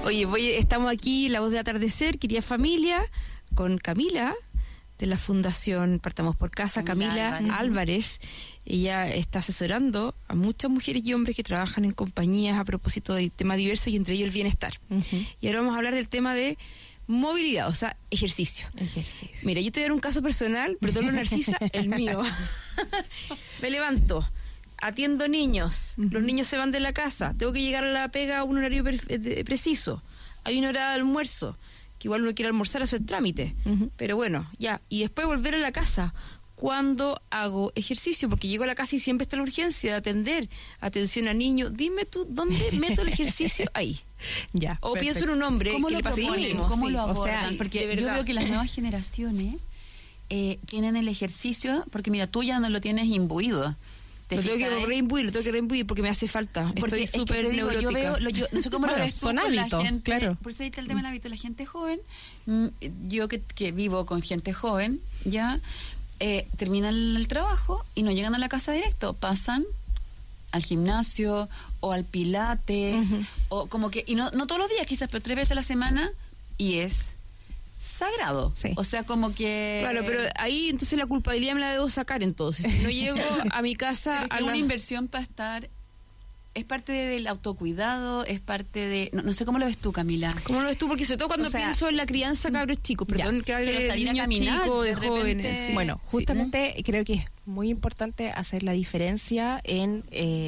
Oye, estamos aquí, La Voz de Atardecer, querida familia, con Camila, de la Fundación Partamos por Casa, Camila Álvarez. Ella está asesorando a muchas mujeres y hombres que trabajan en compañías a propósito de temas diversos y entre ellos el bienestar. Y ahora vamos a hablar del tema de movilidad, o sea, ejercicio. Mira, yo te voy a dar un caso personal, perdón, Narcisa, el mío. Me levanto, atiendo niños, los niños se van de la casa, tengo que llegar a la pega a un horario preciso, hay una hora de almuerzo, que igual uno quiere almorzar, hacer trámite, pero bueno, ya, y después volver a la casa. Cuando hago ejercicio, porque llego a la casa y siempre está la urgencia de atender, atención a niños, dime tú, ¿dónde meto el ejercicio? Ahí. Ya. O pienso en un hombre que le proponemos. ¿Cómo lo abordan? O sea, porque yo veo que las nuevas generaciones tienen el ejercicio, porque mira, tú ya no lo tienes imbuido. Lo tengo que reimbuir porque me hace falta. Porque estoy súper neurótica. Yo no sé cómo lo ves tú son con hábitos, la gente. claro. Por eso ahí está el tema del hábito. La gente joven, yo que vivo con gente joven, ya terminan el trabajo y no llegan a la casa directo, pasan al gimnasio o al pilates, o como que, y no todos los días quizás, pero 3 veces a la semana, y es sagrado. Sí. O sea, como que... Claro, pero ahí entonces la culpabilidad me la debo sacar entonces. Si no llego a mi casa... Pero es una inversión para estar... Es parte del autocuidado, es parte de... No sé cómo lo ves tú, Camila. ¿Cómo lo ves tú? Porque sobre todo cuando pienso en la crianza cabros chicos, perdón, que hable pero de salir a niños caminar, chicos, de de repente... jóvenes. Sí. Bueno, justamente creo que es muy importante hacer la diferencia en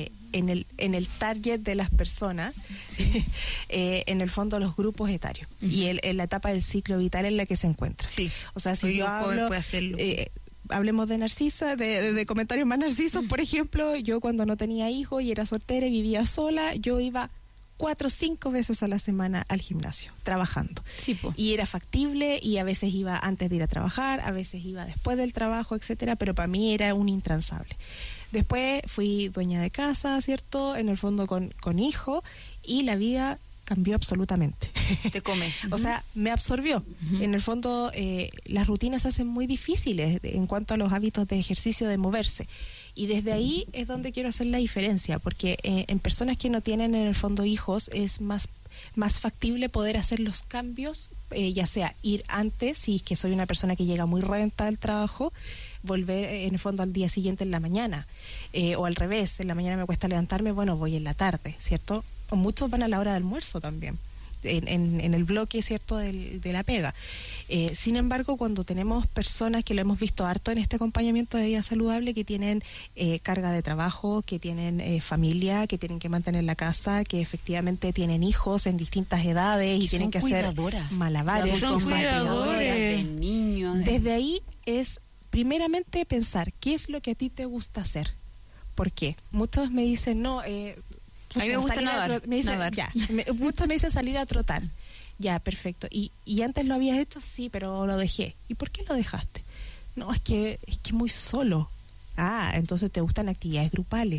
el target de las personas, en el fondo los grupos etarios y en la etapa del ciclo vital en la que se encuentra. Sí. O sea, si yo hablo... puede hacerlo. Hablemos de Narcisa, de comentarios más narcisos, por ejemplo, yo cuando no tenía hijos y era soltera y vivía sola, yo iba 4 o 5 veces a la semana al gimnasio, trabajando. Sí, po. Y era factible, y a veces iba antes de ir a trabajar, a veces iba después del trabajo, etcétera, pero para mí era un intransable. Después fui dueña de casa, ¿cierto? En el fondo con hijo, y la vida cambió absolutamente. Te come. O sea, me absorbió. En el fondo, las rutinas se hacen muy difíciles en cuanto a los hábitos de ejercicio, de moverse. Y desde ahí es donde quiero hacer la diferencia, porque en personas que no tienen en el fondo hijos es más factible poder hacer los cambios, ya sea ir antes, si es que soy una persona que llega muy reventada al trabajo, volver en el fondo al día siguiente en la mañana, o al revés, en la mañana me cuesta levantarme, bueno, voy en la tarde, ¿cierto? O muchos van a la hora de almuerzo también, en el bloque, ¿cierto?, de la pega. Sin embargo, cuando tenemos personas, que lo hemos visto harto en este acompañamiento de vida saludable, que tienen carga de trabajo, que tienen familia, que tienen que mantener la casa, que efectivamente tienen hijos en distintas edades y tienen que hacer malabares, son cuidadoras de niños. Desde ahí es primeramente pensar qué es lo que a ti te gusta hacer. ¿Por qué? Muchos me dicen, no, a mí me gusta nadar. Muchos me dicen salir a trotar. Ya, perfecto. ¿Y antes lo habías hecho? Sí, pero lo dejé. ¿Y por qué lo dejaste? No, es que muy solo. Ah, entonces te gustan actividades grupales.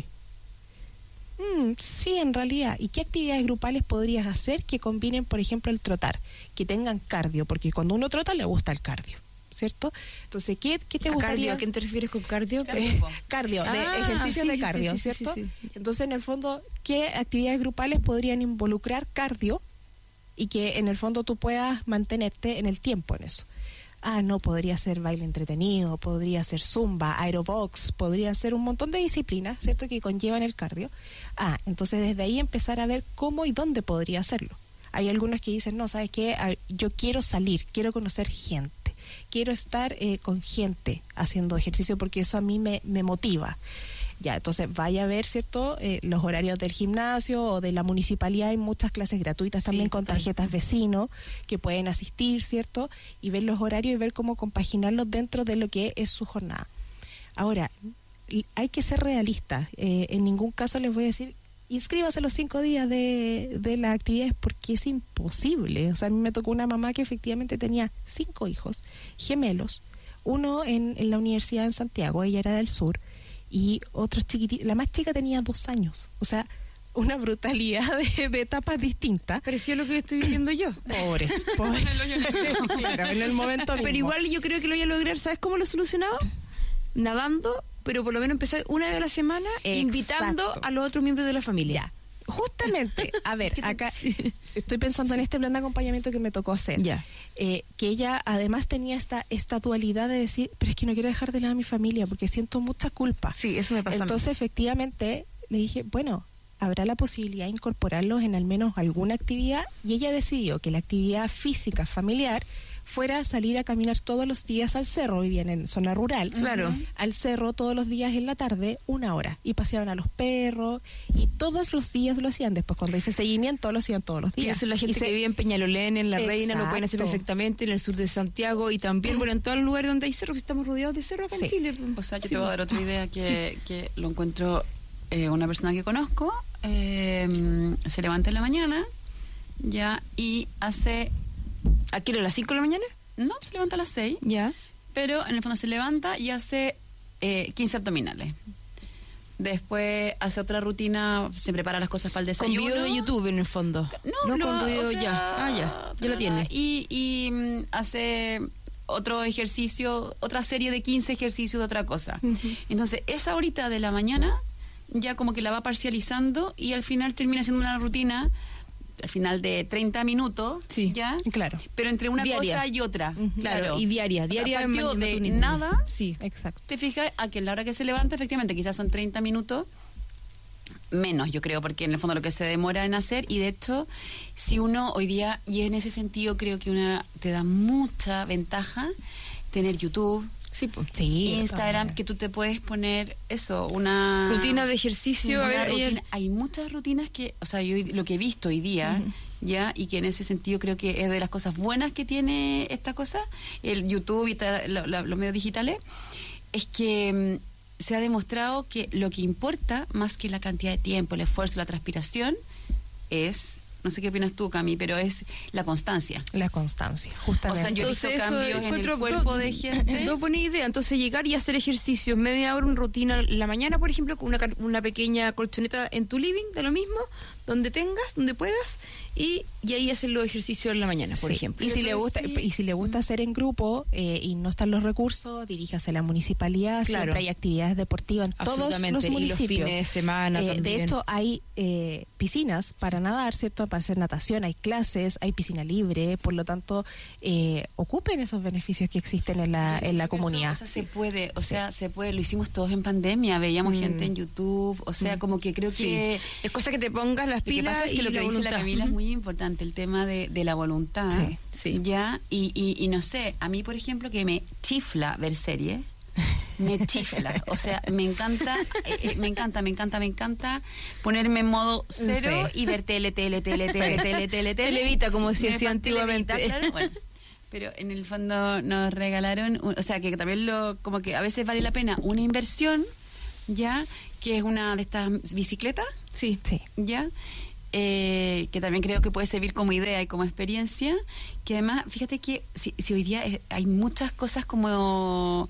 Sí, en realidad. ¿Y qué actividades grupales podrías hacer que combinen, por ejemplo, el trotar? Que tengan cardio, porque cuando uno trota le gusta el cardio, ¿cierto? Entonces, ¿qué te gustaría? ¿Cardio? ¿A qué te refieres con cardio? Cardio, de ejercicio de cardio, ¿cierto? Sí. Entonces, en el fondo, ¿qué actividades grupales podrían involucrar cardio y que en el fondo tú puedas mantenerte en el tiempo en eso? No, podría ser baile entretenido, podría ser zumba, aerobox, podría ser un montón de disciplinas, ¿cierto?, que conllevan el cardio. Entonces desde ahí empezar a ver cómo y dónde podría hacerlo. Hay algunos que dicen, no, ¿sabes qué? Yo quiero salir, quiero conocer gente, quiero estar con gente haciendo ejercicio porque eso a mí me motiva. Ya, entonces vaya a ver, ¿cierto?, los horarios del gimnasio o de la municipalidad. Hay muchas clases gratuitas también con tarjetas vecino que pueden asistir, ¿cierto?, y ver los horarios y ver cómo compaginarlos dentro de lo que es su jornada. Ahora, hay que ser realistas. En ningún caso les voy a decir, inscríbase los 5 días de las actividades, porque es imposible. O sea, a mí me tocó una mamá que efectivamente tenía 5 hijos, gemelos, uno en la universidad en Santiago, ella era del sur, y otros chiquititos, la más chica tenía 2 años. O sea, una brutalidad de etapas distintas. Pareció lo que estoy viviendo yo. Pobre. Claro, en el momento mismo. Pero igual yo creo que lo voy a lograr. ¿Sabes cómo lo solucionaba? Nadando, pero por lo menos empezar una vez a la semana, invitando a los otros miembros de la familia. Ya. Justamente, a ver, acá estoy pensando en este plan de acompañamiento que me tocó hacer. Que ella además tenía esta dualidad de decir, pero es que no quiero dejar de lado a mi familia porque siento mucha culpa. Sí, eso me pasa. Entonces, efectivamente, le dije, bueno, habrá la posibilidad de incorporarlos en al menos alguna actividad, y ella decidió que la actividad física familiar fuera salir a caminar todos los días al cerro. Vivían en zona rural. Claro. Al cerro todos los días en la tarde, 1 hora, y paseaban a los perros, y todos los días lo hacían. Después, cuando hice seguimiento, lo hacían todos los días. Y eso es la gente que vive en Peñalolén, en La Reina, lo pueden hacer perfectamente, en el sur de Santiago, y también, bueno, en todos los lugares donde hay cerros, estamos rodeados de cerros acá en Chile. O sea, yo te voy a dar otra idea que lo encuentro, una persona que conozco, se levanta en la mañana, ya, y hace... ¿A qué hora, a las 5 de la mañana? No, se levanta a las 6. Ya. Pero en el fondo se levanta y hace 15 abdominales. Después hace otra rutina, se prepara las cosas para el desayuno. Con video de YouTube en el fondo. No, con video, ya lo tiene. Y hace otro ejercicio, otra serie de 15 ejercicios de otra cosa. Entonces, esa horita de la mañana ya como que la va parcializando y al final termina siendo una rutina al final de 30 minutos, ¿ya? Claro. Pero entre una cosa y otra. Claro, y diaria. O sea, partió de nada, exacto. Te fijas a que a la hora que se levanta, efectivamente, quizás son 30 minutos menos, yo creo, porque en el fondo lo que se demora en hacer, y de hecho, si uno hoy día, y en ese sentido creo que te da mucha ventaja tener YouTube, Instagram, que tú te puedes poner una rutina de ejercicio. Hay muchas rutinas que, o sea, yo lo que he visto hoy día, ya, y que en ese sentido creo que es de las cosas buenas que tiene esta cosa, el YouTube y los medios digitales, es que se ha demostrado que lo que importa más que la cantidad de tiempo, el esfuerzo, la transpiración, es... No sé qué opinas tú, Cami, pero es la constancia. La constancia, justamente. O sea, yo he visto cambios en el cuerpo de gente. No, buena idea. Entonces, llegar y hacer ejercicios, media hora, una rutina en la mañana, por ejemplo, con una pequeña colchoneta en tu living, de lo mismo, donde tengas, donde puedas, y ahí hacer los ejercicios en la mañana, por ejemplo. Y si le gusta hacer en grupo y no están los recursos, diríjase a la municipalidad. Claro. Siempre hay actividades deportivas en todos los municipios. Y los fines de semana también. De hecho, hay piscinas para nadar, ¿cierto? Para hacer natación, hay clases, hay piscina libre, por lo tanto, ocupen esos beneficios que existen en la comunidad. O sea, se puede, lo hicimos todos en pandemia, veíamos gente en YouTube, o sea, como que creo que... Es cosa que te pongas las pilas. Lo que pasa es que lo que dice la Camila es muy importante, el tema de la voluntad, ¿ya? Y no sé, a mí, por ejemplo, que me chifla ver series, me chifla, o sea, me encanta ponerme en modo cero y ver tele. Televita, como se decía antiguamente. Claro, bueno. Pero en el fondo nos regalaron, o sea, que también como que a veces vale la pena una inversión, ya, que es una de estas bicicletas, ya, que también creo que puede servir como idea y como experiencia, que además, fíjate que si hoy día hay muchas cosas como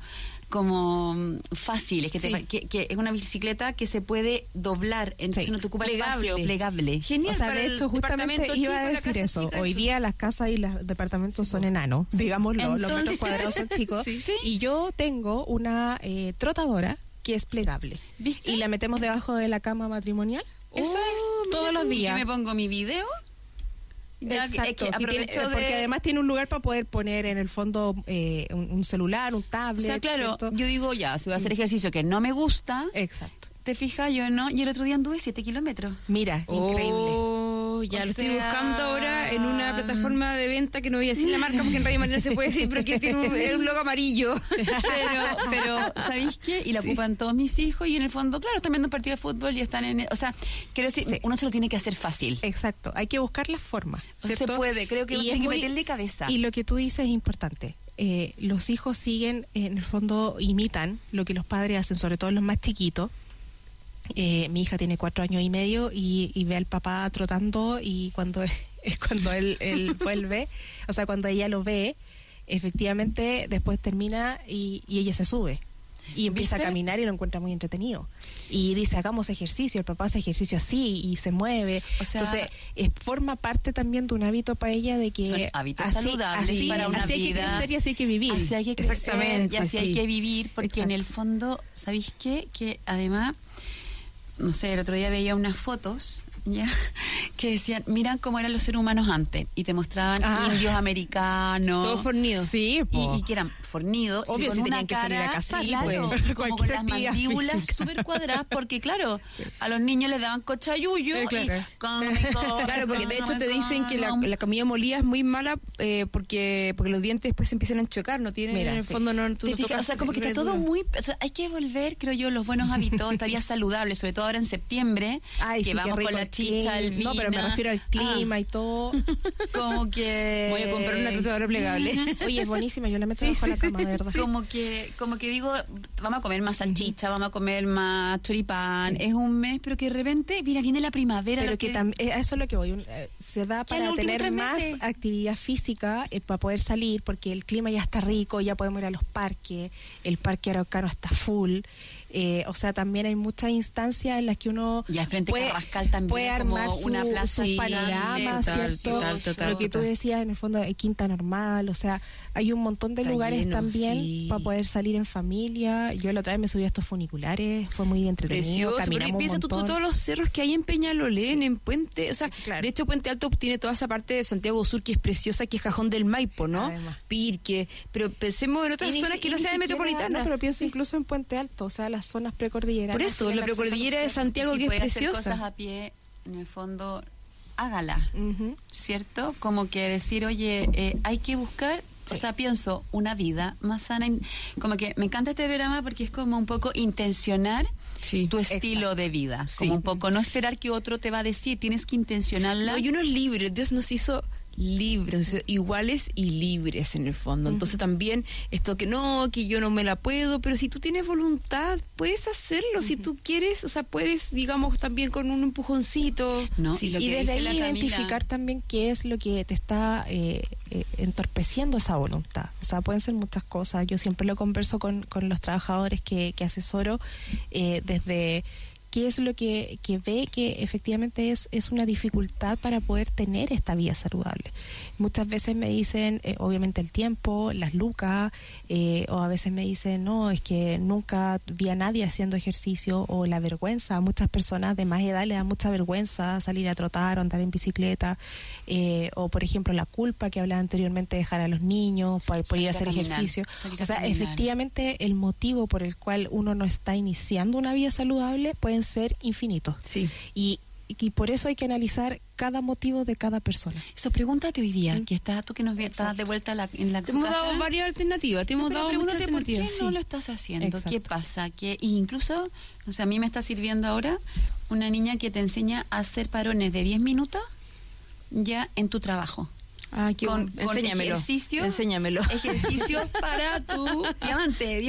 fáciles, que es una bicicleta que se puede doblar, entonces no te ocupa espacio, plegable. Genial. O sea, de hecho, justamente iba a decir eso. Hoy día las casas y los departamentos son enanos, digámoslo, entonces, los metros cuadrados son chicos. Y yo tengo una trotadora que es plegable. ¿Viste? Y la metemos debajo de la cama matrimonial. Eso es todos los días. Yo me pongo mi video. Exacto, porque además tiene un lugar para poder poner en el fondo un celular, un tablet. O sea, claro, ¿cierto? yo digo si voy a hacer ejercicio que no me gusta. Exacto. ¿Te fijas? Yo no. Y el otro día anduve 7 kilómetros. Mira, increíble. Ya lo estoy buscando ahora en una plataforma de venta que no voy a decir la marca porque en Radio María se puede decir, pero que tiene un logo amarillo. Pero ¿sabéis qué? Y la ocupan todos mis hijos y en el fondo, claro, están viendo un partido de fútbol y están o sea, quiero decir, uno se lo tiene que hacer fácil. Exacto, hay que buscar la forma. No se puede, creo que uno tiene que meterle cabeza. Y lo que tú dices es importante. Los hijos siguen, en el fondo, imitan lo que los padres hacen, sobre todo los más chiquitos. Mi hija tiene 4 años y medio y ve al papá trotando, y cuando él vuelve, o sea, cuando ella lo ve, efectivamente después termina y ella se sube y empieza a caminar y lo encuentra muy entretenido y dice, hagamos ejercicio, el papá hace ejercicio así y se mueve, o sea, entonces forma parte también de un hábito para ella de que son hábitos saludables para una así vida, hay que crecer y así hay que vivir, así hay que crecer, exactamente, y así hay que vivir, porque en el fondo, ¿sabéis qué? Que además, no sé, el otro día veía unas fotos ya, que decían, miran cómo eran los seres humanos antes, y te mostraban indios americanos. Todos fornidos. Sí, y que eran fornidos. Obvio, con si una tenían que salir a cazar. Sí, claro, como con las mandíbulas súper cuadradas, porque claro, a los niños les daban cochayuyo. Claro, porque de hecho te dicen que la comida molida es muy mala porque los dientes después se empiezan a chocar, no tienen, en el fondo no tú tocas, o sea, como que está todo muy, o sea, hay que volver, creo yo, los buenos hábitos, esta vida saludable, sobre todo ahora en septiembre. Ay, que sí, vamos con la chicha, el vino. No, pero me refiero al clima y todo. Como que voy a comprar una tratadora plegable. Oye, es buenísima, yo la meto bajo la cama, de verdad. Como que digo, vamos a comer más salchicha, vamos a comer más choripán. Es un mes, pero que de repente, mira, viene la primavera. Pero que eso es lo que voy. Se da para tener más actividad física, para poder salir, porque el clima ya está rico, ya podemos ir a los parques, el parque Araucano está full. O sea, también hay muchas instancias en las que uno y al frente Carrascal también puede armar una plaza su panorama, ¿cierto? Lo que tú decías, en el fondo, Quinta Normal, o sea, hay un montón de lugares lleno, también para poder salir en familia. Yo la otra vez me subí a estos funiculares, fue muy entretenido, caminamos un montón. Tú todos los cerros que hay en Peñalolén, en Puente, o sea, de hecho Puente Alto tiene toda esa parte de Santiago Sur que es preciosa, que es Cajón del Maipo, ¿no? Además. Pirque, pero pensemos en otras zonas que no sean metropolitanas. No, pero pienso incluso en Puente Alto, o sea, las zonas precordilleranas. Por eso, la precordillera de Santiago, que es preciosa. Hacer cosas a pie, en el fondo, hágala, ¿cierto? Como que decir, oye, hay que buscar, o sea, pienso, una vida más sana. Como que me encanta este programa porque es como un poco intencionar tu estilo de vida. Como un poco, no esperar que otro te va a decir, tienes que intencionarla. No, y uno es libre, Dios nos hizo libres, iguales y libres en el fondo. Entonces también esto que yo no me la puedo, pero si tú tienes voluntad, puedes hacerlo, si tú quieres, o sea, puedes, digamos, también con un empujoncito. No, sí, y desde ahí identificar también qué es lo que te está entorpeciendo esa voluntad. O sea, pueden ser muchas cosas. Yo siempre lo converso con los trabajadores que asesoro, desde qué es lo que ve que efectivamente es una dificultad para poder tener esta vida saludable. Muchas veces me dicen, obviamente el tiempo, las lucas, o a veces me dicen, no, es que nunca vi a nadie haciendo ejercicio, o la vergüenza. A muchas personas de más edad les da mucha vergüenza salir a trotar o andar en bicicleta, o por ejemplo la culpa que hablaba anteriormente de dejar a los niños por ir a hacer ejercicio. O sea, efectivamente el motivo por el cual uno no está iniciando una vida saludable pueden ser infinitos. Sí. Y por eso hay que analizar cada motivo de cada persona. Eso, pregúntate hoy día, que tú que nos estás de vuelta en la te hemos dado varias alternativas, te hemos dado muchas alternativas. ¿Por qué no lo estás haciendo? Exacto. ¿Qué pasa? Incluso, o sea, a mí me está sirviendo ahora una niña que te enseña a hacer parones de 10 minutos ya en tu trabajo. Con enséñamelo. Ejercicios para tu diamante.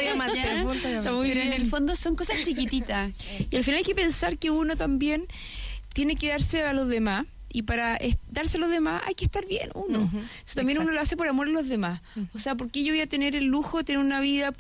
Pero en el fondo son cosas chiquititas. Y al final hay que pensar que uno también tiene que darse a los demás, y para darse a los demás hay que estar bien uno. Eso también uno lo hace por amor a los demás. O sea, ¿por qué yo voy a tener el lujo de tener una vida